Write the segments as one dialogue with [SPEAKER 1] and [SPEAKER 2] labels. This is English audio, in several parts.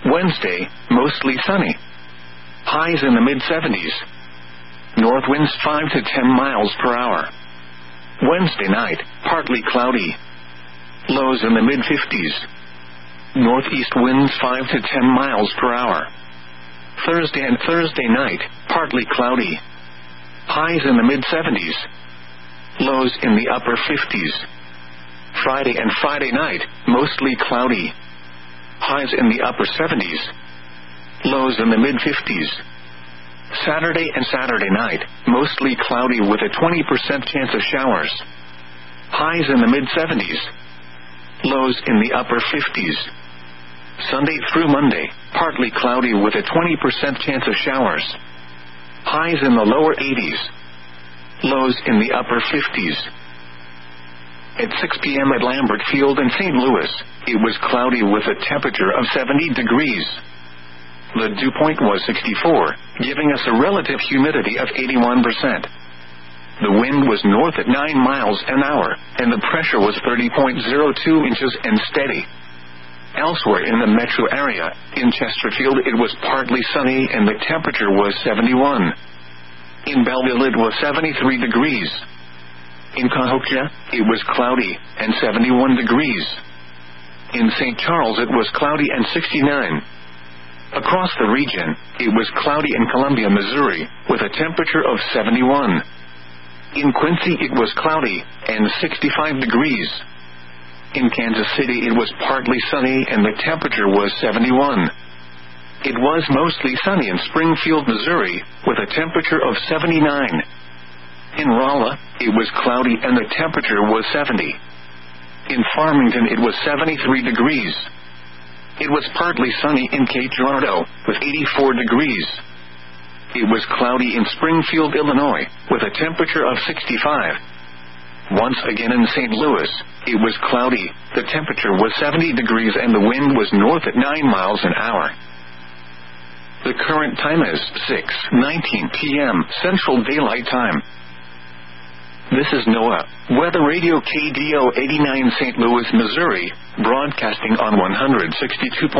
[SPEAKER 1] Wednesday, mostly sunny. Highs in the mid-70s. North winds 5 to 10 miles per hour. Wednesday night, partly cloudy. Lows in the mid-50s. Northeast winds 5 to 10 miles per hour. Thursday and Thursday night, partly cloudy. Highs in the mid-70s. Lows in the upper 50s. Friday and Friday night, mostly cloudy. Highs in the upper 70s. Lows in the mid-50s. Saturday and Saturday night, mostly cloudy with a 20% chance of showers. Highs in the mid-70s. Lows in the upper 50s. Sunday through Monday, partly cloudy with a 20% chance of showers. Highs in the lower 80s. Lows in the upper 50s. At 6 p.m. at Lambert Field in St. Louis, it was cloudy with a temperature of 70 degrees. The dew point was 64, giving us a relative humidity of 81%. The wind was north at 9 miles an hour, and the pressure was 30.02 inches and steady. Elsewhere in the metro area, in Chesterfield it was partly sunny and the temperature was 71. In Belleville it was 73 degrees. In Cahokia, it was cloudy and 71 degrees. In St. Charles it was cloudy and 69. Across the region, it was cloudy in Columbia, Missouri, with a temperature of 71. In Quincy it was cloudy and 65 degrees. In Kansas City it was partly sunny and the temperature was 71. It was mostly sunny in Springfield, Missouri, with a temperature of 79. In Rolla, it was cloudy and the temperature was 70. In Farmington it was 73 degrees. It was partly sunny in Cape Girardeau, with 84 degrees. It was cloudy in Springfield, Illinois, with a temperature of 65. Once again in St. Louis, it was cloudy, the temperature was 70 degrees and the wind was north at 9 miles an hour. The current time is 6:19 p.m. Central Daylight Time. This is NOAA, Weather Radio KDO 89 St. Louis, Missouri, broadcasting on 162.550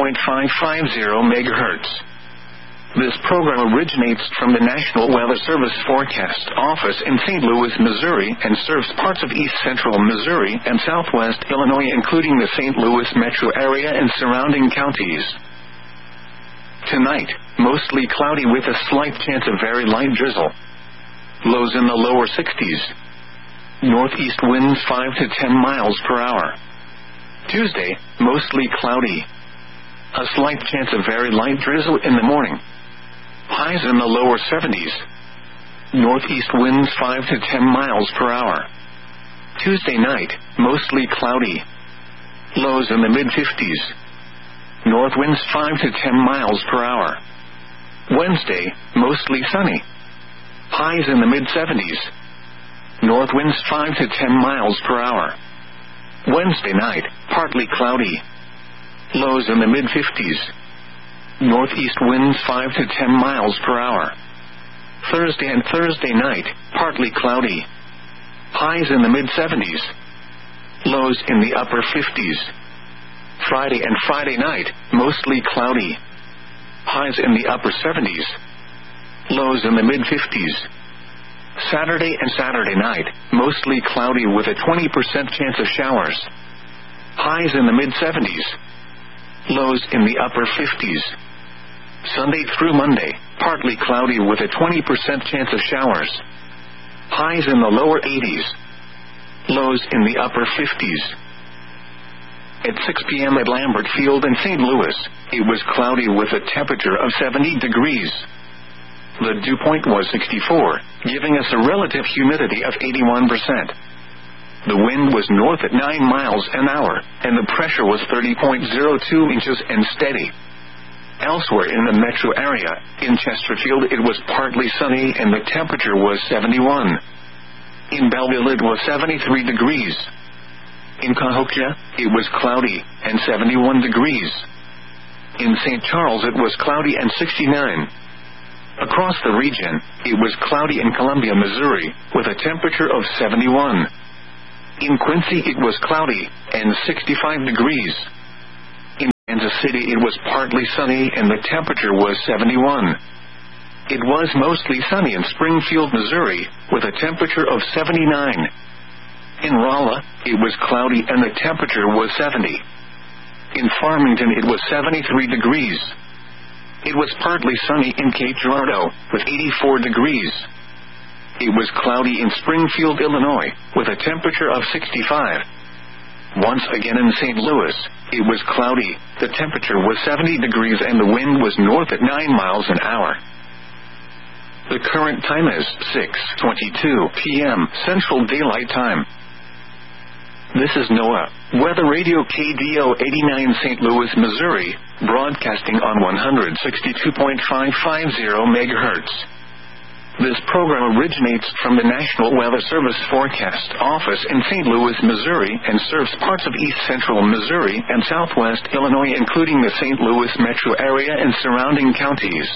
[SPEAKER 1] MHz. This program originates from the National Weather Service Forecast Office in St. Louis, Missouri, and serves parts of east central Missouri and southwest Illinois, including the St. Louis metro area and surrounding counties. Tonight, mostly cloudy with a slight chance of very light drizzle. Lows in the lower 60s. Northeast winds 5 to 10 miles per hour. Tuesday, mostly cloudy. A slight chance of very light drizzle in the morning. Highs in the lower 70s. Northeast winds 5 to 10 miles per hour. Tuesday night, mostly cloudy. Lows in the mid-50s. North winds 5 to 10 miles per hour. Wednesday, mostly sunny. Highs in the mid-70s. North winds 5 to 10 miles per hour. Wednesday night, partly cloudy. Lows in the mid-50s. Northeast winds 5 to 10 miles per hour. Thursday and Thursday night, partly cloudy. Highs in the mid-70s. Lows in the upper 50s. Friday and Friday night, mostly cloudy. Highs in the upper 70s. Lows in the mid-50s. Saturday and Saturday night, mostly cloudy with a 20% chance of showers. Highs in the mid-70s. Lows in the upper 50s. Sunday through Monday, partly cloudy with a 20% chance of showers. Highs in the lower 80s. Lows in the upper 50s. At 6 p.m. at Lambert Field in St. Louis, it was cloudy with a temperature of 70 degrees. The dew point was 64, giving us a relative humidity of 81%. The wind was north at 9 miles an hour, and the pressure was 30.02 inches and steady. Elsewhere in the metro area, in Chesterfield it was partly sunny and the temperature was 71. In Belleville it was 73 degrees. In Cahokia, it was cloudy and 71 degrees. In St. Charles it was cloudy and 69. Across the region, it was cloudy in Columbia, Missouri, with a temperature of 71. In Quincy it was cloudy and 65 degrees. Kansas City it was partly sunny and the temperature was 71. It was mostly sunny in Springfield, Missouri, with a temperature of 79. In Rolla, it was cloudy and the temperature was 70. In Farmington it was 73 degrees. It was partly sunny in Cape Girardeau, with 84 degrees. It was cloudy in Springfield, Illinois, with a temperature of 65. Once again in St. Louis, it was cloudy, the temperature was 70 degrees and the wind was north at 9 miles an hour. The current time is 6:22 p.m. Central Daylight Time. This is NOAA, Weather Radio KDO 89 St. Louis, Missouri, broadcasting on 162.550 MHz. This program originates from the National Weather Service Forecast Office in St. Louis, Missouri, and serves parts of east central Missouri and southwest Illinois, including the St. Louis metro area and surrounding counties.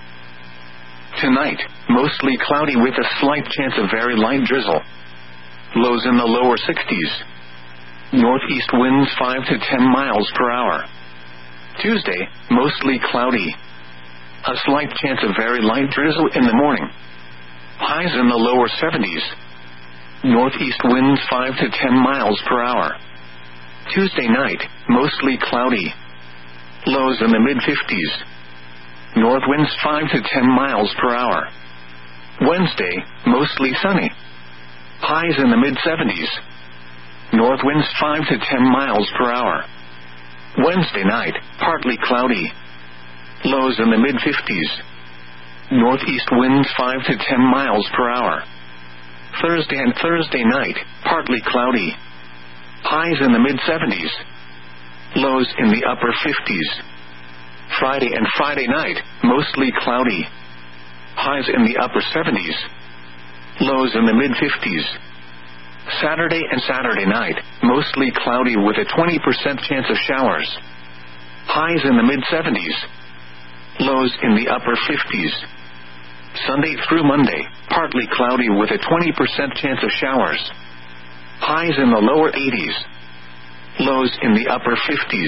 [SPEAKER 1] Tonight, mostly cloudy with a slight chance of very light drizzle. Lows in the lower 60s. Northeast winds 5 to 10 miles per hour. Tuesday, mostly cloudy. A slight chance of very light drizzle in the morning. Highs in the lower 70s. Northeast winds 5 to 10 miles per hour. Tuesday night, mostly cloudy. Lows in the mid-50s. North winds 5 to 10 miles per hour. Wednesday, mostly sunny. Highs in the mid-70s. North winds 5 to 10 miles per hour. Wednesday night, partly cloudy. Lows in the mid-50s. Northeast winds 5 to 10 miles per hour. Thursday and Thursday night, partly cloudy. Highs in the mid-70s. Lows in the upper 50s. Friday and Friday night, mostly cloudy. Highs in the upper 70s. Lows in the mid-50s. Saturday and Saturday night, mostly cloudy with a 20% chance of showers. Highs in the mid-70s. Lows in the upper 50s. Sunday through Monday, partly cloudy with a 20% chance of showers. Highs in the lower 80s. Lows in the upper 50s.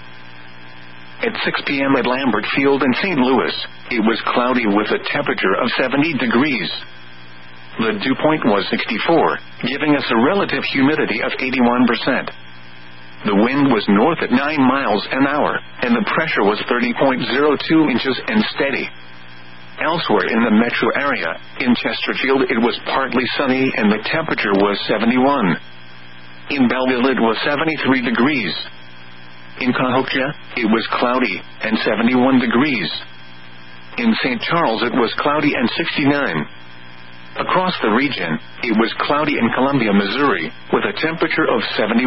[SPEAKER 1] At 6 p.m. at Lambert Field in St. Louis, it was cloudy with a temperature of 70 degrees. The dew point was 64, giving us a relative humidity of 81%. The wind was north at 9 miles an hour, and the pressure was 30.02 inches and steady. Elsewhere in the metro area, in Chesterfield it was partly sunny and the temperature was 71. In Belleville it was 73 degrees. In Cahokia, it was cloudy and 71 degrees. In St. Charles it was cloudy and 69. Across the region, it was cloudy in Columbia, Missouri, with a temperature of 71.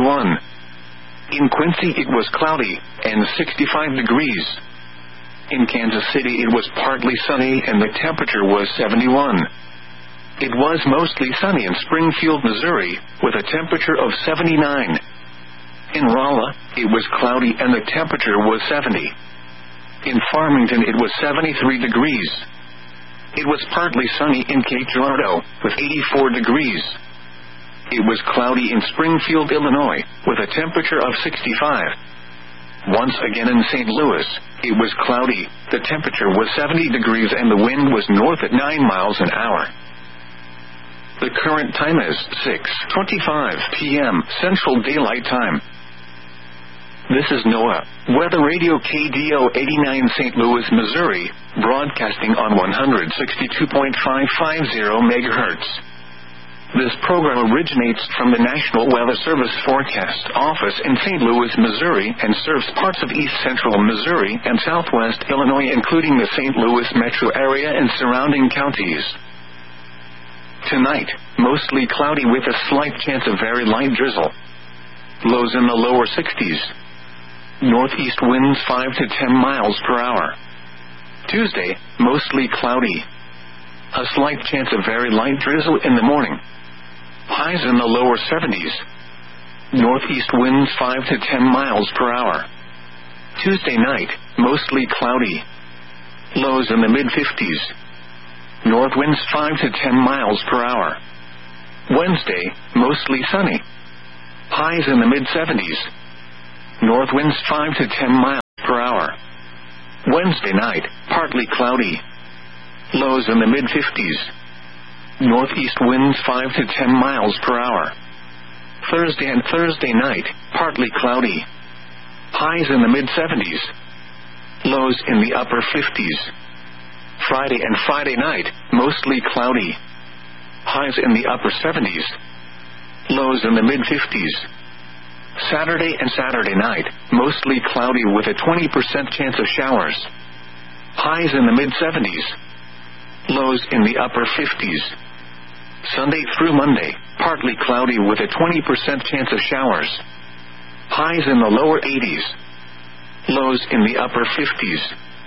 [SPEAKER 1] In Quincy it was cloudy and 65 degrees. In Kansas City it was partly sunny and the temperature was 71. It was mostly sunny in Springfield, Missouri, with a temperature of 79. In Rolla, it was cloudy and the temperature was 70. In Farmington it was 73 degrees. It was partly sunny in Cape Girardeau, with 84 degrees. It was cloudy in Springfield, Illinois, with a temperature of 65. Once again in St. Louis, it was cloudy, the temperature was 70 degrees and the wind was north at 9 miles an hour. The current time is 6:25 p.m. Central Daylight Time. This is NOAA, Weather Radio KDO 89 St. Louis, Missouri, broadcasting on 162.550 MHz. This program originates from the National Weather Service Forecast Office in St. Louis, Missouri, and serves parts of east central Missouri and southwest Illinois, including the St. Louis metro area and surrounding counties. Tonight, mostly cloudy with a slight chance of very light drizzle. Lows in the lower 60s. Northeast winds 5 to 10 miles per hour. Tuesday, mostly cloudy. A slight chance of very light drizzle in the morning. Highs in the lower 70s. Northeast winds 5 to 10 miles per hour. Tuesday night, mostly cloudy. Lows in the mid-50s. North winds 5 to 10 miles per hour. Wednesday, mostly sunny. Highs in the mid-70s. North winds 5 to 10 miles. per hour. Wednesday night, partly cloudy. Lows in the mid-50s. Northeast winds 5 to 10 miles per hour. Thursday and Thursday night, partly cloudy. Highs in the mid-70s. Lows in the upper 50s. Friday and Friday night, mostly cloudy. Highs in the upper 70s. Lows in the mid-50s. Saturday and Saturday night, mostly cloudy with a 20% chance of showers. Highs in the mid-70s. Lows in the upper 50s. Sunday through Monday, partly cloudy with a 20% chance of showers. Highs in the lower 80s. Lows in the upper 50s.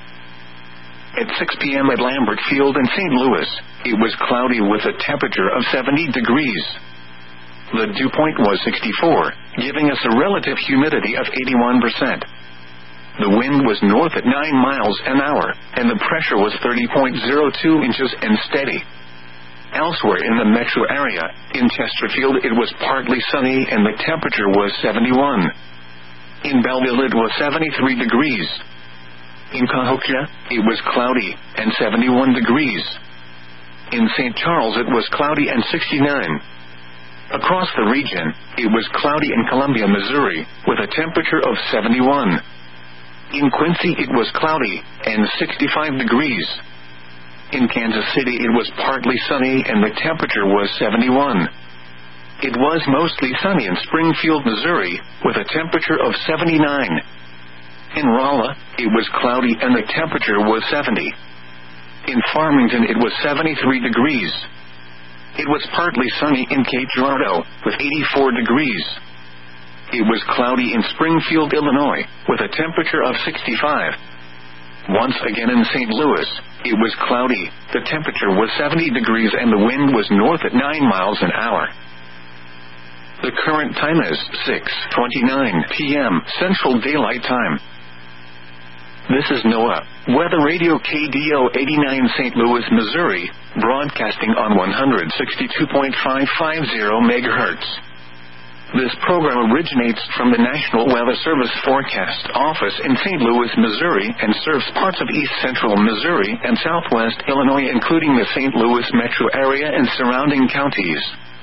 [SPEAKER 1] At 6 p.m. at Lambert Field in St. Louis, it was cloudy with a temperature of 70 degrees. The dew point was 64, giving us a relative humidity of 81%. The wind was north at 9 miles an hour, and the pressure was 30.02 inches and steady. Elsewhere in the metro area, in Chesterfield it was partly sunny and the temperature was 71. In Belleville it was 73 degrees. In Cahokia, it was cloudy and 71 degrees. In St. Charles it was cloudy and 69. Across the region, it was cloudy in Columbia, Missouri, with a temperature of 71. In Quincy it was cloudy and 65 degrees. In Kansas City it was partly sunny and the temperature was 71. It was mostly sunny in Springfield, Missouri, with a temperature of 79. In Rolla, it was cloudy and the temperature was 70. In Farmington it was 73 degrees. It was partly sunny in Cape Girardeau, with 84 degrees. It was cloudy in Springfield, Illinois, with a temperature of 65. Once again in St. Louis, it was cloudy, the temperature was 70 degrees and the wind was north at 9 miles an hour. The current time is 6:29 p.m. Central Daylight Time. This is NOAA, Weather Radio KDO 89 St. Louis, Missouri, broadcasting on 162.550 MHz. This program originates from the National Weather Service Forecast Office in St. Louis, Missouri, and serves parts of east central Missouri and southwest Illinois, including the St. Louis metro area and surrounding counties.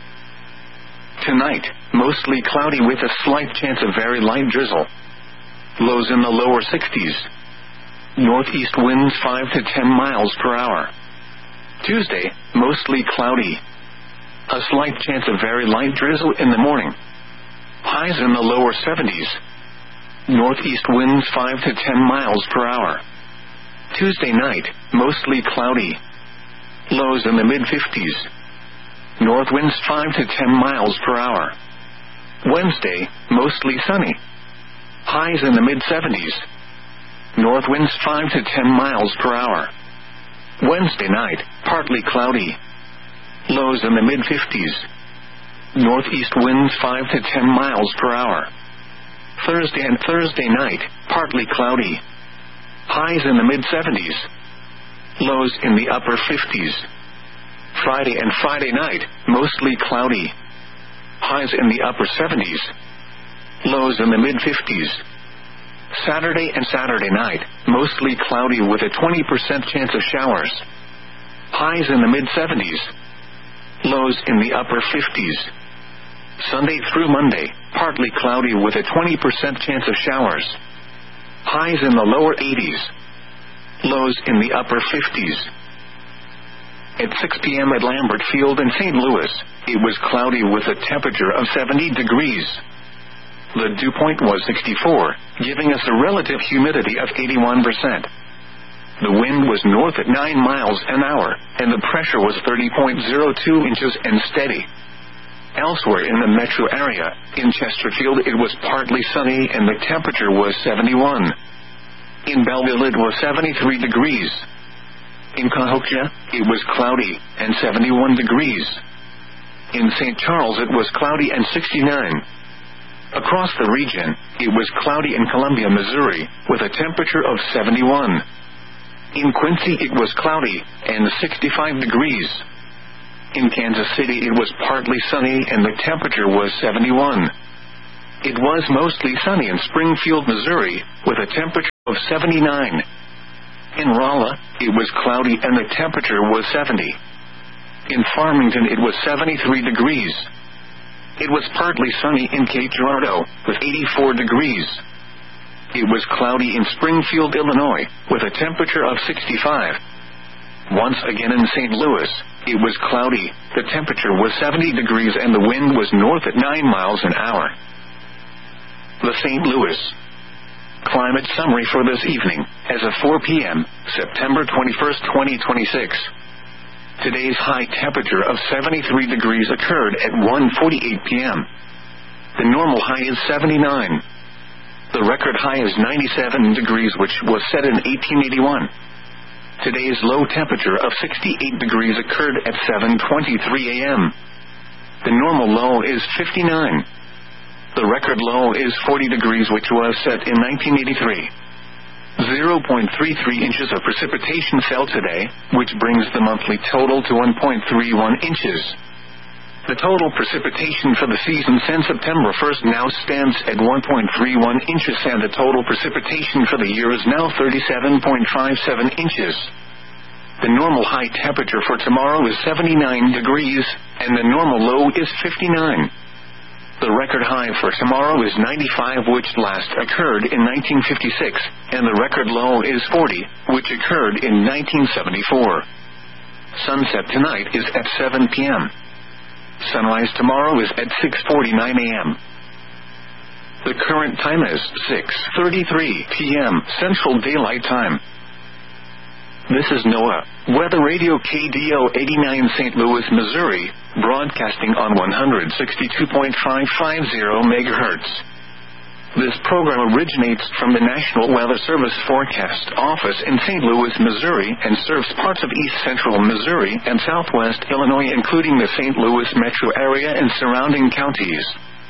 [SPEAKER 1] Tonight, mostly cloudy with a slight chance of very light drizzle. Lows in the lower 60s. Northeast winds 5 to 10 miles per hour. Tuesday, mostly cloudy. A slight chance of very light drizzle in the morning. Highs in the lower 70s. Northeast winds 5 to 10 miles per hour. Tuesday night, mostly cloudy. Lows in the mid-50s. North winds 5 to 10 miles per hour. Wednesday, mostly sunny. Highs in the mid-70s. North winds 5 to 10 miles per hour. Wednesday night, partly cloudy. Lows in the mid-50s. Northeast winds 5 to 10 miles per hour. Thursday and Thursday night, partly cloudy. Highs in the mid-70s. Lows in the upper 50s. Friday and Friday night, mostly cloudy. Highs in the upper 70s. Lows in the mid-50s. Saturday and Saturday night, mostly cloudy with a 20% chance of showers. Highs in the mid-70s. Lows in the upper 50s. Sunday through Monday, partly cloudy with a 20% chance of showers. Highs in the lower 80s. Lows in the upper 50s. At 6 p.m. at Lambert Field in St. Louis, it was cloudy with a temperature of 70 degrees. The dew point was 64, giving us a relative humidity of 81%. The wind was north at 9 miles an hour, and the pressure was 30.02 inches and steady. Elsewhere in the metro area, in Chesterfield it was partly sunny and the temperature was 71. In Belleville it was 73 degrees. In Cahokia, it was cloudy and 71 degrees. In St. Charles it was cloudy and 69. Across the region, it was cloudy in Columbia, Missouri, with a temperature of 71. In Quincy it was cloudy and 65 degrees. In Kansas City it was partly sunny and the temperature was 71. It was mostly sunny in Springfield, Missouri, with a temperature of 79. In Rolla, it was cloudy and the temperature was 70. In Farmington, it was 73 degrees. It was partly sunny in Cape Girardeau, with 84 degrees. It was cloudy in Springfield, Illinois, with a temperature of 65. Once again in St. Louis, it was cloudy, the temperature was 70 degrees and the wind was north at 9 miles an hour. The St. Louis climate summary for this evening, as of 4 p.m., September 21st, 2026. Today's high temperature of 73 degrees occurred at 1:48 p.m. The normal high is 79. The record high is 97 degrees, which was set in 1881. Today's low temperature of 68 degrees occurred at 7:23 a.m. The normal low is 59. The record low is 40 degrees, which was set in 1983. 0.33 inches of precipitation fell today, which brings the monthly total to 1.31 inches. The total precipitation for the season since September 1st now stands at 1.31 inches, and the total precipitation for the year is now 37.57 inches. The normal high temperature for tomorrow is 79 degrees, and the normal low is 59. The record high for tomorrow is 95, which last occurred in 1956, and the record low is 40, which occurred in 1974. Sunset tonight is at 7 p.m. Sunrise tomorrow is at 6:49 a.m. The current time is 6:33 p.m. Central Daylight Time. This is NOAA Weather Radio KDO 89 St. Louis, Missouri, broadcasting on 162.550 MHz. This program originates from the National Weather Service Forecast Office in St. Louis, Missouri, and serves parts of east central Missouri and southwest Illinois, including the St. Louis metro area and surrounding counties.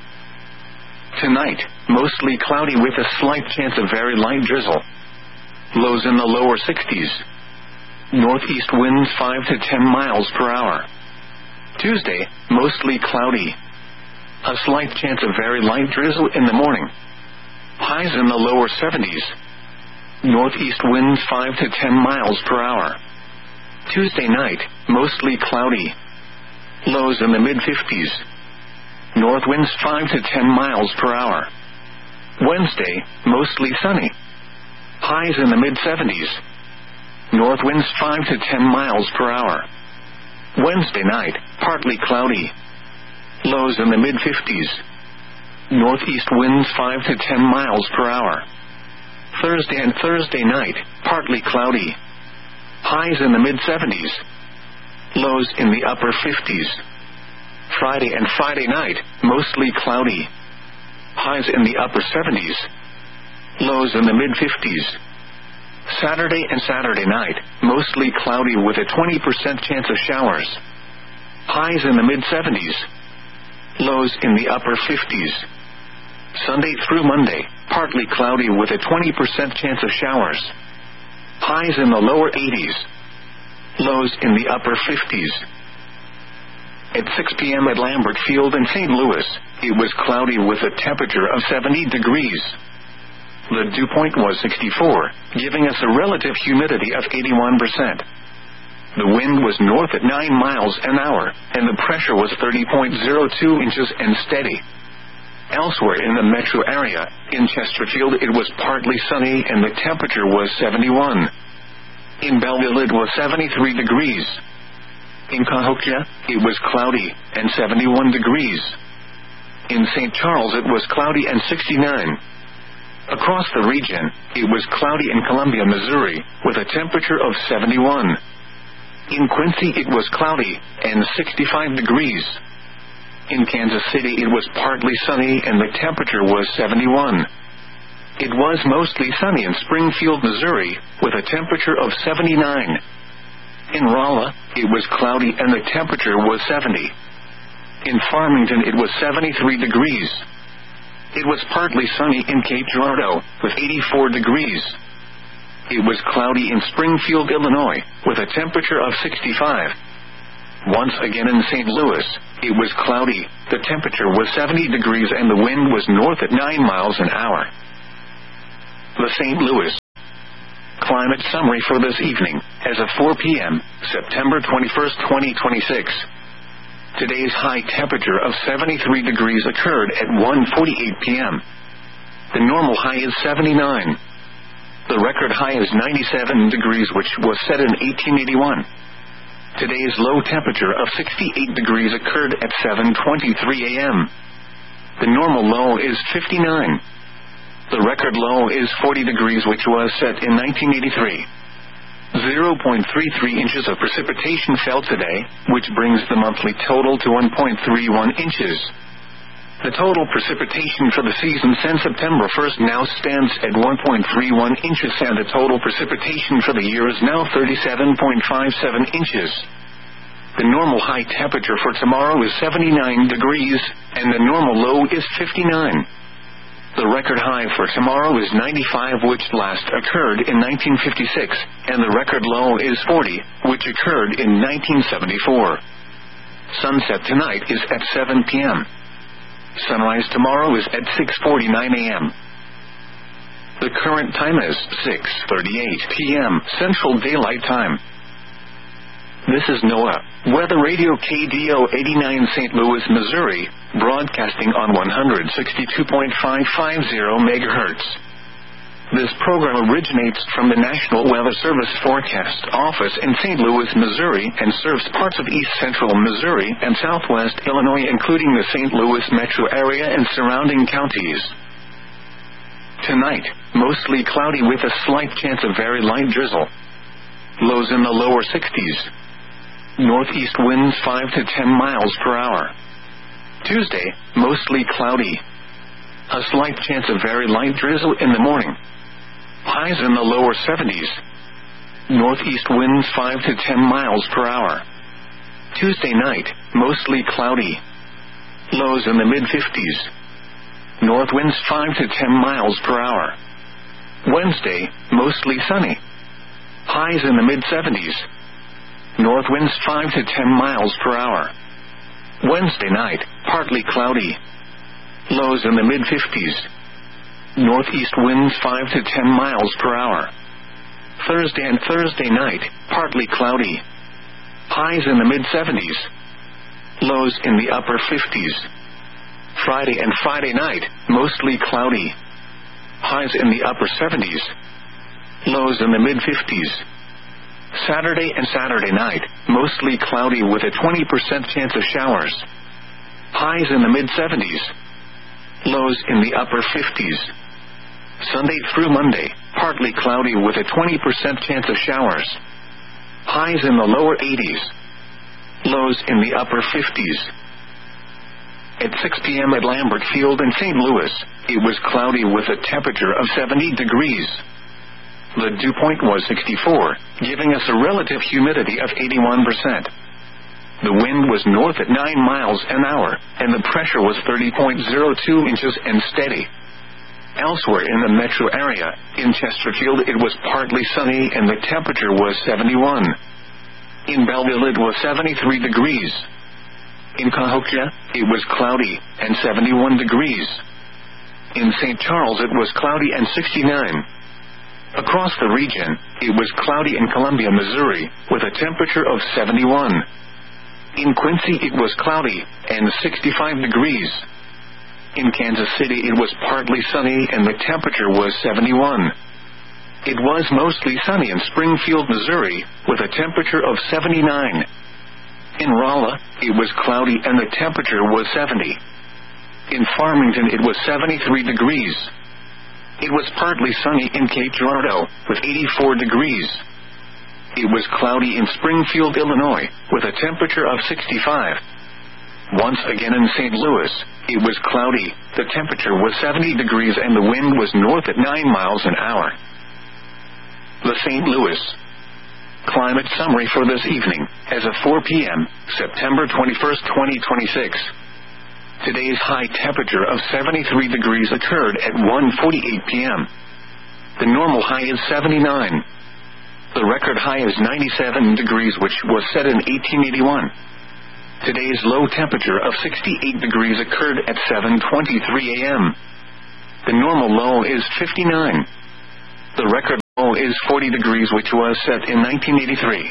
[SPEAKER 1] Tonight, mostly cloudy with a slight chance of very light drizzle. Lows in the lower 60s. Northeast winds 5 to 10 miles per hour. Tuesday, mostly cloudy. A slight chance of very light drizzle in the morning. Highs in the lower 70s. Northeast winds 5 to 10 miles per hour. Tuesday night, mostly cloudy. Lows in the mid-50s. North winds 5 to 10 miles per hour. Wednesday, mostly sunny. Highs in the mid-70s. North winds 5 to 10 miles per hour. Wednesday night, partly cloudy. Lows in the mid-50s. Northeast winds 5 to 10 miles per hour. Thursday and Thursday night, partly cloudy. Highs in the mid-70s. Lows in the upper 50s. Friday and Friday night, mostly cloudy. Highs in the upper 70s. Lows in the mid-50s. Saturday and Saturday night, mostly cloudy with a 20% chance of showers. Highs in the mid-70s. Lows in the upper 50s. Sunday through Monday, partly cloudy with a 20% chance of showers. Highs in the lower 80s. Lows in the upper 50s. At 6 p.m. at Lambert Field in St. Louis, it was cloudy with a temperature of 70 degrees. The dew point was 64, giving us a relative humidity of 81%. The wind was north at 9 miles an hour, and the pressure was 30.02 inches and steady. Elsewhere in the metro area, in Chesterfield it was partly sunny and the temperature was 71. In Belleville it was 73 degrees. In Cahokia, it was cloudy and 71 degrees. In St. Charles it was cloudy and 69. Across the region, it was cloudy in Columbia, Missouri, with a temperature of 71. In Quincy, it was cloudy and 65 degrees. In Kansas City, it was partly sunny and the temperature was 71. It was mostly sunny in Springfield, Missouri, with a temperature of 79. In Rolla, it was cloudy and the temperature was 70. In Farmington, it was 73 degrees. It was partly sunny in Cape Girardeau, with 84 degrees. It was cloudy in Springfield, Illinois, with a temperature of 65. Once again in St. Louis, it was cloudy, the temperature was 70 degrees and the wind was north at 9 miles an hour. The St. Louis Climate summary for this evening, as of 4 p.m., September 21st, 2026. Today's high temperature of 73 degrees occurred at 1:48 p.m. The normal high is 79. The record high is 97 degrees, which was set in 1881. Today's low temperature of 68 degrees occurred at 7:23 a.m. The normal low is 59. The record low is 40 degrees, which was set in 1983. 0.33 inches of precipitation fell today, which brings the monthly total to 1.31 inches. The total precipitation for the season since September 1st now stands at 1.31 inches, and the total precipitation for the year is now 37.57 inches. The normal high temperature for tomorrow is 79 degrees, and the normal low is 59. The record high for tomorrow is 95, which last occurred in 1956, and the record low is 40, which occurred in 1974. Sunset tonight is at 7 p.m. Sunrise tomorrow is at 6:49 a.m. The current time is 6:38 p.m. Central Daylight Time. This is NOAA Weather Radio KDO 89 St. Louis, Missouri, broadcasting on 162.550 MHz. This program originates from the National Weather Service Forecast Office in St. Louis, Missouri, and serves parts of east central Missouri and southwest Illinois, including the St. Louis metro area and surrounding counties. Tonight, mostly cloudy with a slight chance of very light drizzle. Lows in the lower 60s. Northeast winds 5 to 10 miles per hour. Tuesday, mostly cloudy. A slight chance of very light drizzle in the morning. Highs in the lower 70s. Northeast winds 5 to 10 miles per hour. Tuesday night, mostly cloudy. Lows in the mid-50s. North winds 5 to 10 miles per hour. Wednesday, mostly sunny. Highs in the mid-70s. North winds 5 to 10 miles per hour. Wednesday night, partly cloudy. Lows in the mid-50s. Northeast winds 5 to 10 miles per hour. Thursday and Thursday night, partly cloudy. Highs in the mid-70s. Lows in the upper 50s. Friday and Friday night, mostly cloudy. Highs in the upper 70s. Lows in the mid-50s. Saturday and Saturday night, mostly cloudy with a 20% chance of showers. Highs in the mid-70s. Lows in the upper 50s. Sunday through Monday, partly cloudy with a 20% chance of showers. Highs in the lower 80s. Lows in the upper 50s. At 6 p.m. at Lambert Field in St. Louis, it was cloudy with a temperature of 70 degrees. The dew point was 64, giving us a relative humidity of 81%. The wind was north at 9 miles an hour, and the pressure was 30.02 inches and steady. Elsewhere in the metro area, in Chesterfield it was partly sunny and the temperature was 71. In Belleville it was 73 degrees. In Cahokia, it was cloudy and 71 degrees. In St. Charles it was cloudy and 69. Across the region, it was cloudy in Columbia, Missouri, with a temperature of 71. In Quincy it was cloudy and 65 degrees. In Kansas City it was partly sunny and the temperature was 71. It was mostly sunny in Springfield, Missouri, with a temperature of 79. In Rolla, it was cloudy and the temperature was 70. In Farmington it was 73 degrees. It was partly sunny in Cape Girardeau, with 84 degrees. It was cloudy in Springfield, Illinois, with a temperature of 65. Once again in St. Louis, it was cloudy, the temperature was 70 degrees and the wind was north at 9 miles an hour. The St. Louis Climate Summary for this evening, as of 4 p.m., September 21st, 2026. Today's high temperature of 73 degrees occurred at 1:48 p.m. The normal high is 79. The record high is 97 degrees, which was set in 1881. Today's low temperature of 68 degrees occurred at 7:23 a.m. The normal low is 59. The record low is 40 degrees, which was set in 1983.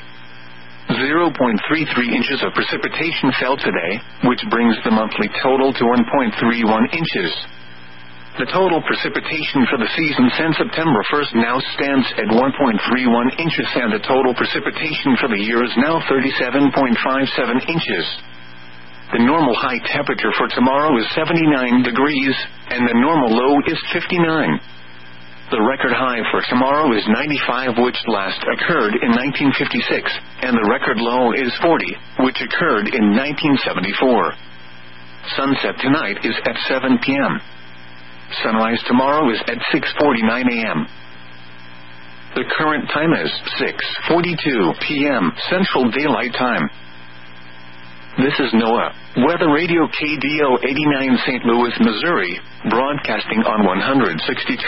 [SPEAKER 1] 0.33 inches of precipitation fell today, which brings the monthly total to 1.31 inches. The total precipitation for the season since September 1st now stands at 1.31 inches, and the total precipitation for the year is now 37.57 inches. The normal high temperature for tomorrow is 79 degrees, and the normal low is 59. The record high for tomorrow is 95, which last occurred in 1956, and the record low is 40, which occurred in 1974. Sunset tonight is at 7 p.m. Sunrise tomorrow is at 6:49 a.m. The current time is 6:42 p.m. Central Daylight Time. This is NOAA Weather Radio KDO 89 St. Louis, Missouri, broadcasting on 162.550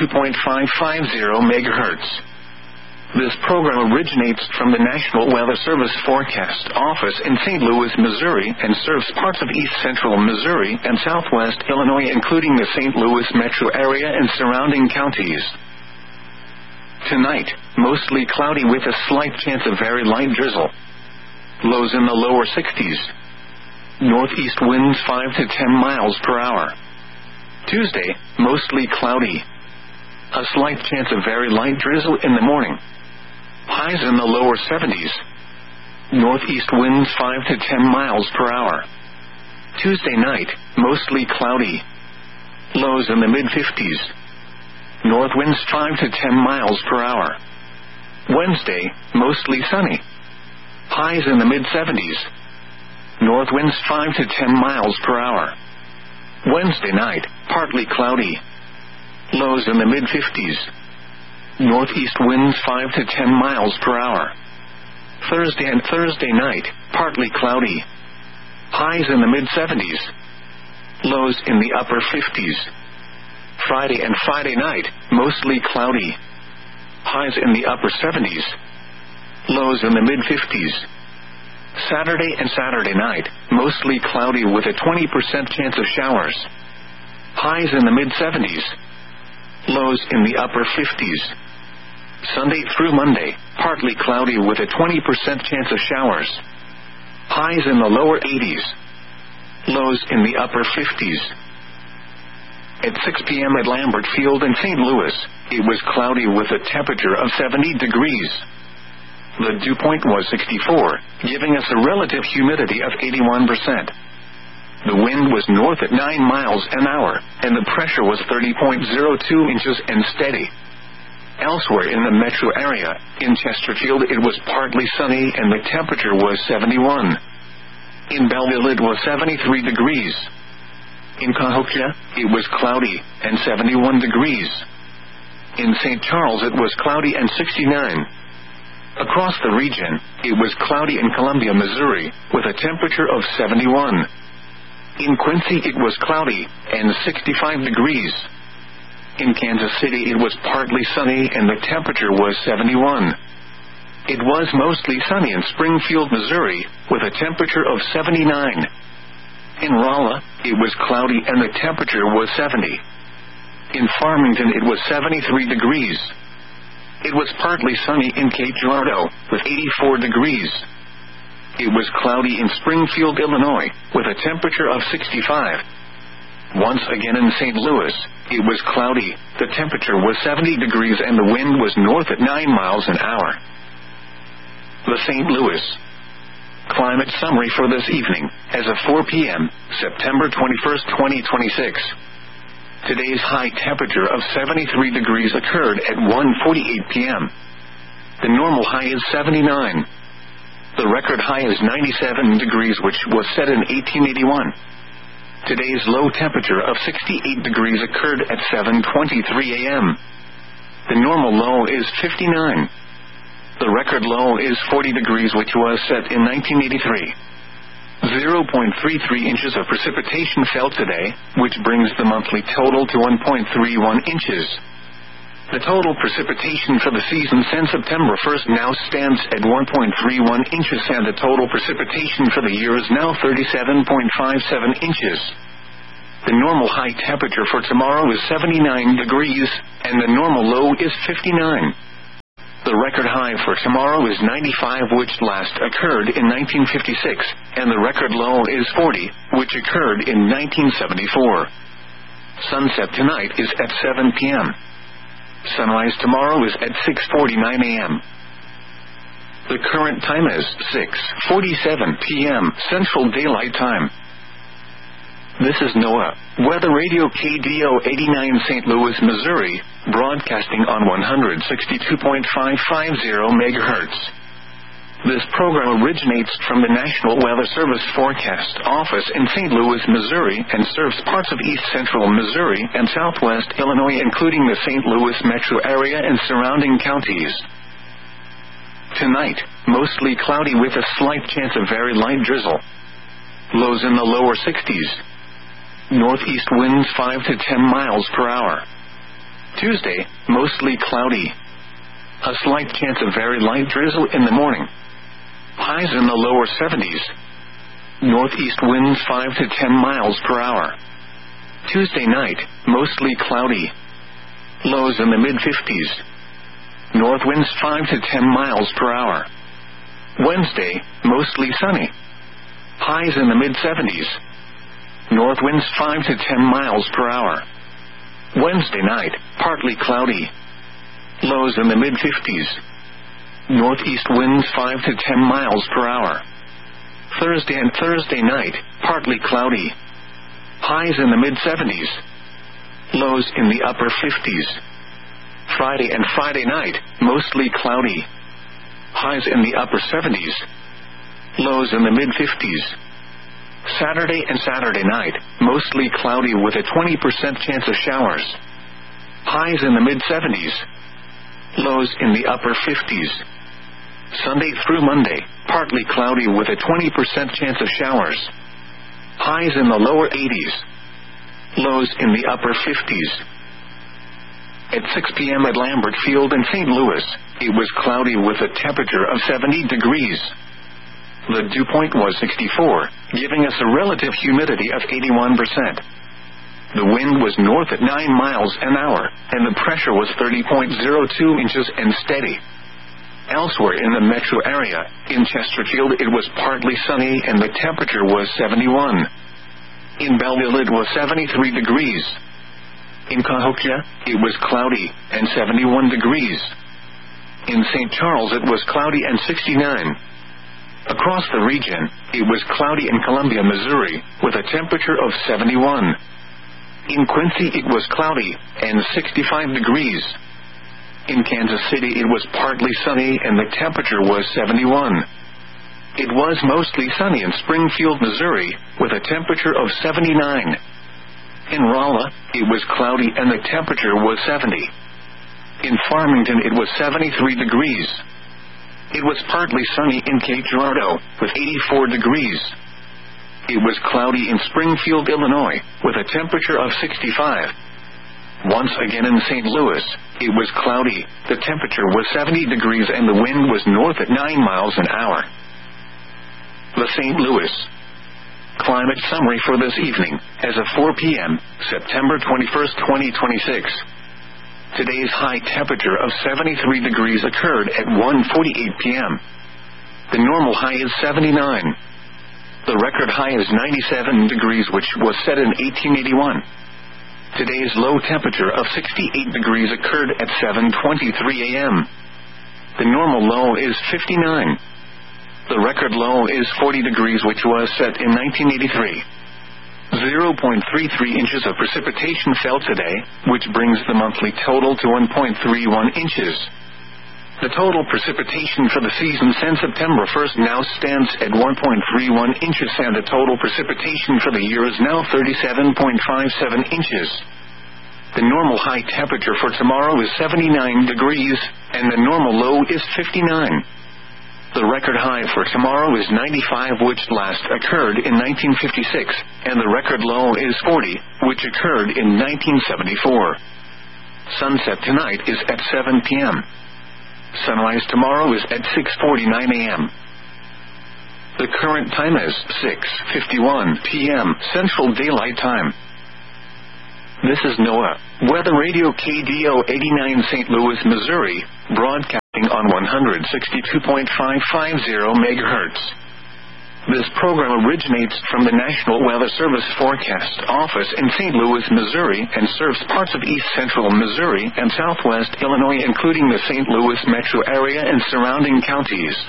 [SPEAKER 1] MHz. This program originates from the National Weather Service Forecast Office in St. Louis, Missouri, and serves parts of east central Missouri and southwest Illinois, including the St. Louis metro area and surrounding counties. Tonight, mostly cloudy with a slight chance of very light drizzle. Lows in the lower 60s. Northeast winds 5 to 10 miles per hour. Tuesday, mostly cloudy. A slight chance of very light drizzle in the morning. Highs in the lower 70s. Northeast winds 5 to 10 miles per hour. Tuesday night, mostly cloudy. Lows in the mid-50s. North winds 5 to 10 miles per hour. Wednesday, mostly sunny. Highs in the mid-70s. North winds 5 to 10 miles per hour. Wednesday night, partly cloudy. Lows in the mid-50s. Northeast winds 5 to 10 miles per hour. Thursday and Thursday night, partly cloudy. Highs in the mid-70s. Lows in the upper 50s. Friday and Friday night, mostly cloudy. Highs in the upper 70s. Lows in the mid-50s. Saturday and Saturday night, mostly cloudy with a 20% chance of showers. Highs in the mid-70s. Lows in the upper 50s. Sunday through Monday, partly cloudy with a 20% chance of showers. Highs in the lower 80s. Lows in the upper 50s. At 6 p.m. at Lambert Field in St. Louis, it was cloudy with a temperature of 70 degrees. The dew point was 64, giving us a relative humidity of 81%. The wind was north at 9 miles an hour, and the pressure was 30.02 inches and steady. Elsewhere in the metro area, in Chesterfield it was partly sunny and the temperature was 71. In Belleville it was 73 degrees. In Cahokia, it was cloudy and 71 degrees. In St. Charles it was cloudy and 69. Across the region, it was cloudy in Columbia, Missouri, with a temperature of 71. In Quincy it was cloudy and 65 degrees. In Kansas City it was partly sunny and the temperature was 71. It was mostly sunny in Springfield, Missouri, with a temperature of 79. In Rolla, it was cloudy and the temperature was 70. In Farmington it was 73 degrees. It was partly sunny in Cape Girardeau, with 84 degrees. It was cloudy in Springfield, Illinois, with a temperature of 65. Once again in St. Louis, it was cloudy, the temperature was 70 degrees and the wind was north at 9 miles an hour. The St. Louis climate summary for this evening, as of 4 p.m., September 21st, 2026. Today's high temperature of 73 degrees occurred at 1:48 p.m. The normal high is 79. The record high is 97 degrees, which was set in 1881. Today's low temperature of 68 degrees occurred at 7:23 a.m. The normal low is 59. The record low is 40 degrees, which was set in 1983. 0.33 inches of precipitation fell today, which brings the monthly total to 1.31 inches. The total precipitation for the season since September 1st now stands at 1.31 inches, and the total precipitation for the year is now 37.57 inches. The normal high temperature for tomorrow is 79 degrees, and the normal low is 59. The record high for tomorrow is 95, which last occurred in 1956, and the record low is 40, which occurred in 1974. Sunset tonight is at 7 p.m. Sunrise tomorrow is at 6:49 a.m. The current time is 6:47 p.m. Central Daylight Time. This is NOAA Weather Radio KDO 89 St. Louis, Missouri, broadcasting on 162.550 MHz. This program originates from the National Weather Service Forecast Office in St. Louis, Missouri, and serves parts of east central Missouri and southwest Illinois, including the St. Louis metro area and surrounding counties. Tonight, mostly cloudy with a slight chance of very light drizzle. Lows in the lower 60s. Northeast winds 5 to 10 miles per hour. Tuesday, mostly cloudy. A slight chance of very light drizzle in the morning. Highs in the lower 70s. Northeast winds 5 to 10 miles per hour. Tuesday night, mostly cloudy. Lows in the mid-50s. North winds 5 to 10 miles per hour. Wednesday, mostly sunny. Highs in the mid-70s. North winds 5 to 10 miles per hour. Wednesday night, partly cloudy. Lows in the mid-50s. Northeast winds 5 to 10 miles per hour. Thursday and Thursday night, partly cloudy. Highs in the mid-70s. Lows in the upper 50s. Friday and Friday night, mostly cloudy. Highs in the upper 70s. Lows in the mid-50s. Saturday and Saturday night, mostly cloudy with a 20% chance of showers. Highs in the mid-70s. Lows in the upper 50s. Sunday through Monday, partly cloudy with a 20% chance of showers. Highs in the lower 80s. Lows in the upper 50s. At 6 p.m. at Lambert Field in St. Louis, it was cloudy with a temperature of 70 degrees. The dew point was 64, giving us a relative humidity of 81%. The wind was north at 9 miles an hour, and the pressure was 30.02 inches and steady. Elsewhere in the metro area, in Chesterfield it was partly sunny and the temperature was 71. In Belleville it was 73 degrees. In Cahokia, it was cloudy and 71 degrees. In St. Charles it was cloudy and 69. Across the region, it was cloudy in Columbia, Missouri, with a temperature of 71. In Quincy it was cloudy and 65 degrees. In Kansas City it was partly sunny and the temperature was 71. It was mostly sunny in Springfield, Missouri, with a temperature of 79. In Rolla, it was cloudy and the temperature was 70. In Farmington it was 73 degrees. It was partly sunny in Cape Girardeau, with 84 degrees. It was cloudy in Springfield, Illinois, with a temperature of 65. Once again in St. Louis, it was cloudy, the temperature was 70 degrees and the wind was north at 9 miles an hour. The St. Louis Climate Summary for this evening, as of 4 p.m., September 21st, 2026. Today's high temperature of 73 degrees occurred at 1:48 p.m. The normal high is 79. The record high is 97 degrees, which was set in 1881. Today's low temperature of 68 degrees occurred at 7:23 a.m. The normal low is 59. The record low is 40 degrees, which was set in 1983. 0.33 inches of precipitation fell today, which brings the monthly total to 1.31 inches. The total precipitation for the season since September 1st now stands at 1.31 inches, and the total precipitation for the year is now 37.57 inches. The normal high temperature for tomorrow is 79 degrees, and the normal low is 59. The record high for tomorrow is 95, which last occurred in 1956, and the record low is 40, which occurred in 1974. Sunset tonight is at 7 p.m. Sunrise tomorrow is at 6:49 a.m. The current time is 6:51 p.m. Central Daylight Time. This is NOAA Weather Radio KDO 89 St. Louis, Missouri, broadcasting on 162.550 MHz. This program originates from the National Weather Service Forecast Office in St. Louis, Missouri, and serves parts of east central Missouri and southwest Illinois, including the St. Louis metro area and surrounding counties.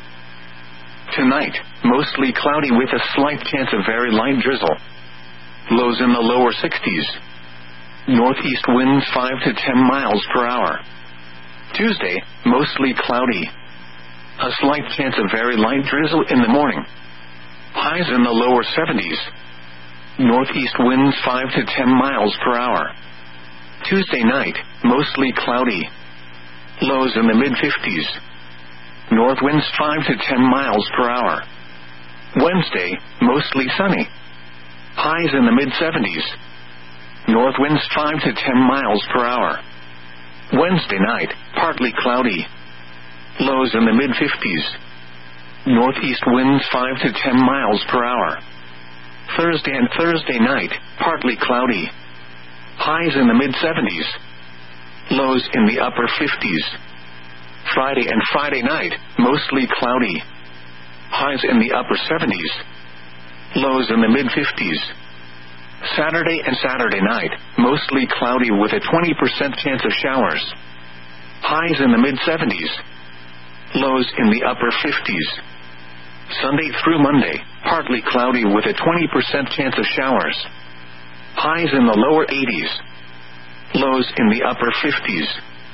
[SPEAKER 1] Tonight, mostly cloudy with a slight chance of very light drizzle. Lows in the lower 60s. Northeast winds 5 to 10 miles per hour. Tuesday, mostly cloudy. A slight chance of very light drizzle in the morning. Highs in the lower 70s. Northeast winds 5 to 10 miles per hour. Tuesday night, mostly cloudy. Lows in the mid-50s. North winds 5 to 10 miles per hour. Wednesday, mostly sunny. Highs in the mid-70s. North winds 5 to 10 miles per hour. Wednesday night, partly cloudy. Lows in the mid-50s. Northeast winds 5 to 10 miles per hour. Thursday and Thursday night, partly cloudy. Highs in the mid-70s. Lows in the upper 50s. Friday and Friday night, mostly cloudy. Highs in the upper 70s. Lows in the mid-50s. Saturday and Saturday night, mostly cloudy with a 20% chance of showers. Highs in the mid-70s. Lows in the upper 50s. Sunday through Monday, partly cloudy with a 20% chance of showers. Highs in the lower 80s. Lows in the upper 50s.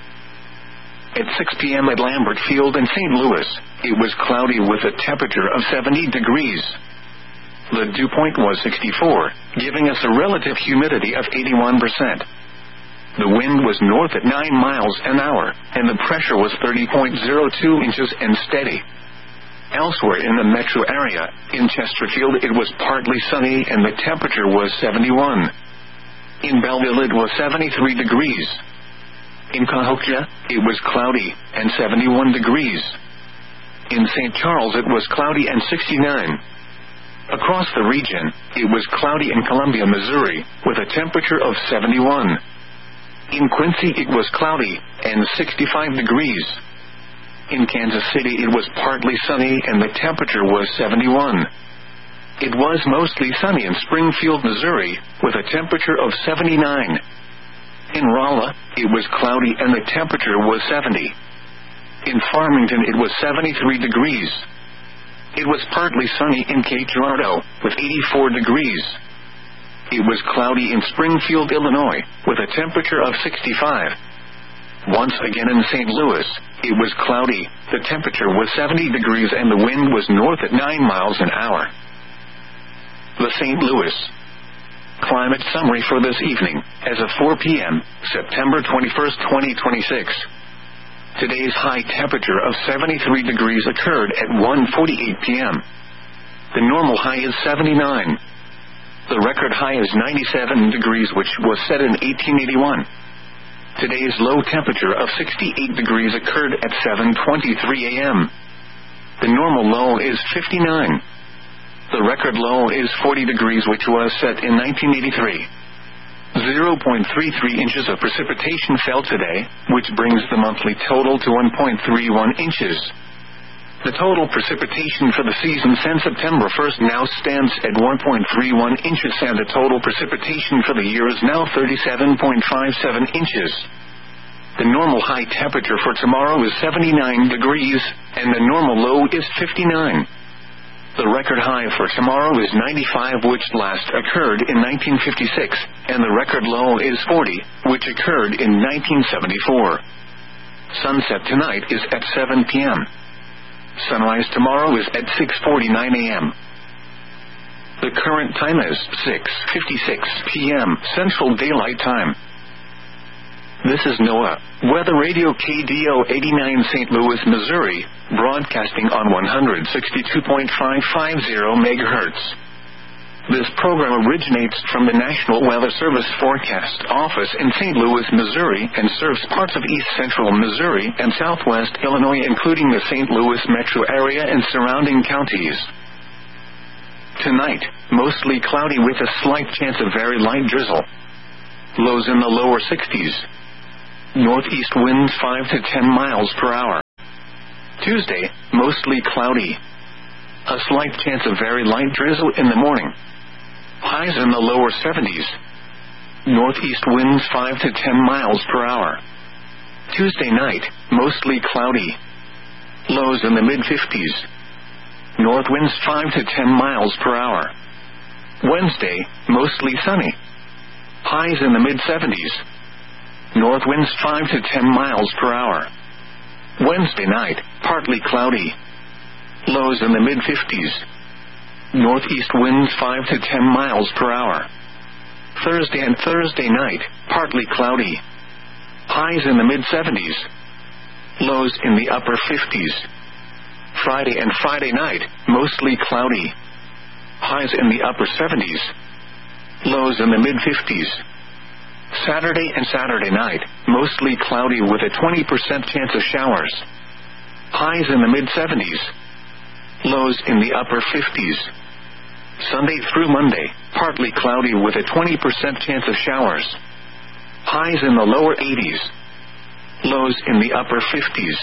[SPEAKER 1] At 6 p.m. at Lambert Field in St. Louis, it was cloudy with a temperature of 70 degrees. The dew point was 64, giving us a relative humidity of 81%. The wind was north at 9 miles an hour, and the pressure was 30.02 inches and steady. Elsewhere in the metro area, in Chesterfield it was partly sunny and the temperature was 71. In Belleville it was 73 degrees. In Cahokia, it was cloudy and 71 degrees. In St. Charles it was cloudy and 69. Across the region, it was cloudy in Columbia, Missouri, with a temperature of 71. In Quincy it was cloudy and 65 degrees. In Kansas City it was partly sunny and the temperature was 71. It was mostly sunny in Springfield, Missouri, with a temperature of 79. In Rolla, it was cloudy and the temperature was 70. In Farmington it was 73 degrees. It was partly sunny in Cape Girardeau, with 84 degrees. It was cloudy in Springfield, Illinois, with a temperature of 65. Once again in St. Louis, it was cloudy, the temperature was 70 degrees and the wind was north at 9 miles an hour. The St. Louis climate summary for this evening, as of 4 p.m., September 21st, 2026. Today's high temperature of 73 degrees occurred at 1:48 p.m. The normal high is 79. The record high is 97 degrees, which was set in 1881. Today's low temperature of 68 degrees occurred at 7:23 a.m. The normal low is 59. The record low is 40 degrees, which was set in 1983. 0.33 inches of precipitation fell today, which brings the monthly total to 1.31 inches. The total precipitation for the season since September 1st now stands at 1.31 inches, and the total precipitation for the year is now 37.57 inches. The normal high temperature for tomorrow is 79 degrees, and the normal low is 59. The record high for tomorrow is 95, which last occurred in 1956, and the record low is 40, which occurred in 1974. Sunset tonight is at 7 p.m. Sunrise tomorrow is at 6:49 a.m. The current time is 6:56 p.m. Central Daylight Time. This is NOAA Weather Radio KDO 89 St. Louis, Missouri, broadcasting on 162.550 MHz. This program originates from the National Weather Service Forecast Office in St. Louis, Missouri, and serves parts of east central Missouri and southwest Illinois, including the St. Louis metro area and surrounding counties. Tonight, mostly cloudy with a slight chance of very light drizzle. Lows in the lower 60s. Northeast winds 5 to 10 miles per hour. Tuesday, mostly cloudy. A slight chance of very light drizzle in the morning. Highs in the lower 70s. Northeast winds 5 to 10 miles per hour. Tuesday night, mostly cloudy. Lows in the mid-50s. North winds 5 to 10 miles per hour. Wednesday, mostly sunny. Highs in the mid-70s. North winds 5 to 10 miles per hour. Wednesday night, partly cloudy. Lows in the mid-50s. Northeast winds 5 to 10 miles per hour. Thursday and Thursday night, partly cloudy. Highs in the mid-70s. Lows in the upper 50s. Friday and Friday night, mostly cloudy. Highs in the upper 70s. Lows in the mid-50s. Saturday and Saturday night, mostly cloudy with a 20% chance of showers. Highs in the mid-70s. Lows in the upper 50s. Sunday through Monday, partly cloudy with a 20% chance of showers. Highs in the lower 80s. Lows in the upper 50s.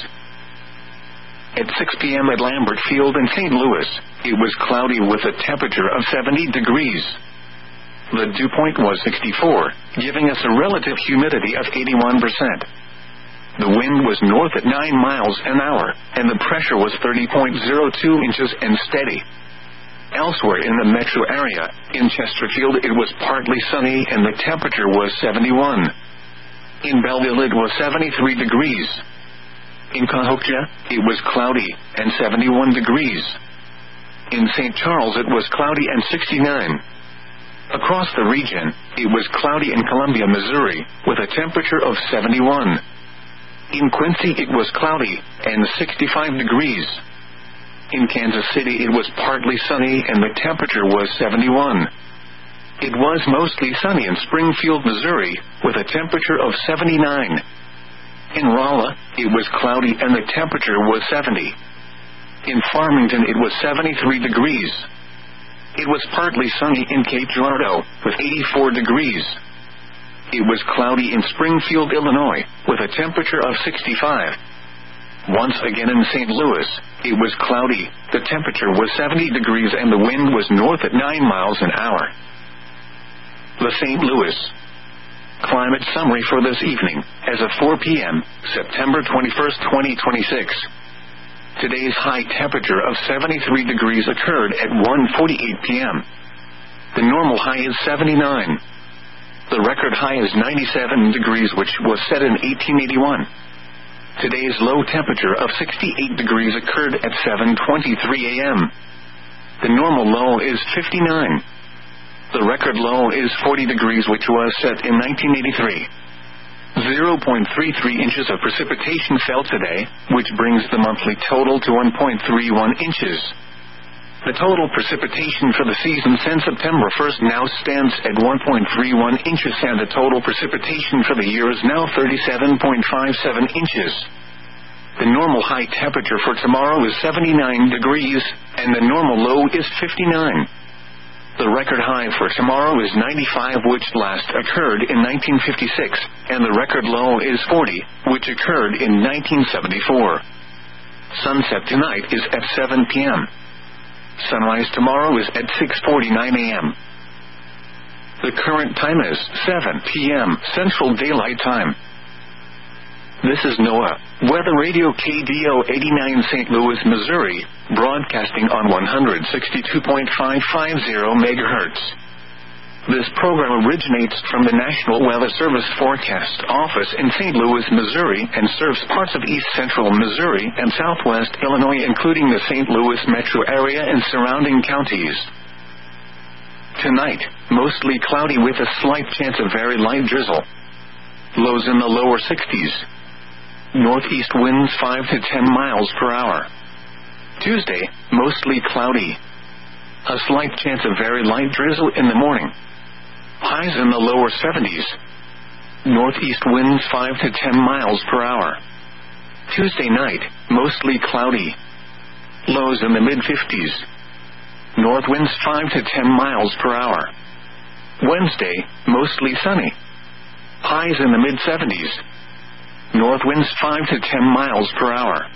[SPEAKER 1] At 6 p.m. at Lambert Field in St. Louis, it was cloudy with a temperature of 70 degrees. The dew point was 64, giving us a relative humidity of 81%. The wind was north at 9 miles an hour, and the pressure was 30.02 inches and steady. Elsewhere in the metro area, in Chesterfield it was partly sunny and the temperature was 71. In Belleville it was 73 degrees. In Cahokia, it was cloudy and 71 degrees. In St. Charles it was cloudy and 69. Across the region, it was cloudy in Columbia, Missouri, with a temperature of 71. In Quincy it was cloudy and 65 degrees. In Kansas City it was partly sunny and the temperature was 71. It was mostly sunny in Springfield, Missouri, with a temperature of 79. In Rolla, it was cloudy and the temperature was 70. In Farmington it was 73 degrees. It was partly sunny in Cape Girardeau, with 84 degrees. It was cloudy in Springfield, Illinois, with a temperature of 65. Once again in St. Louis, it was cloudy, the temperature was 70 degrees and the wind was north at 9 miles an hour. The St. Louis climate summary for this evening, as of 4 p.m., September 21st, 2026. Today's high temperature of 73 degrees occurred at 1:48 p.m. The normal high is 79. The record high is 97 degrees, which was set in 1881. Today's low temperature of 68 degrees occurred at 7:23 a.m. The normal low is 59. The record low is 40 degrees, which was set in 1983. 0.33 inches of precipitation fell today, which brings the monthly total to 1.31 inches. The total precipitation for the season since September 1st now stands at 1.31 inches, and the total precipitation for the year is now 37.57 inches. The normal high temperature for tomorrow is 79 degrees, and the normal low is 59. The record high for tomorrow is 95, which last occurred in 1956, and the record low is 40, which occurred in 1974. Sunset tonight is at 7 p.m. Sunrise tomorrow is at 6:49 a.m. The current time is 7 p.m. Central Daylight Time. This is NOAA Weather Radio KDO 89 St. Louis, Missouri, broadcasting on 162.550 MHz. This program originates from the National Weather Service Forecast Office in St. Louis, Missouri, and serves parts of east central Missouri and southwest Illinois, including the St. Louis metro area and surrounding counties. Tonight, mostly cloudy with a slight chance of very light drizzle. Lows in the lower 60s. Northeast winds 5 to 10 miles per hour. Tuesday, mostly cloudy. A slight chance of very light drizzle in the morning. Highs in the lower 70s. Northeast winds 5 to 10 miles per hour. Tuesday night, mostly cloudy. Lows in the mid-50s. North winds 5 to 10 miles per hour. Wednesday, mostly sunny. Highs in the mid-70s. North winds 5 to 10 miles per hour.